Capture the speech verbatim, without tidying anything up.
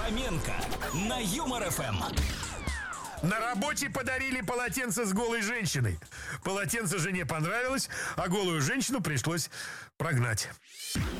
Фоменко на Юмор эф эм. На работе подарили полотенце с голой женщиной. Полотенце жене понравилось, а голую женщину пришлось прогнать.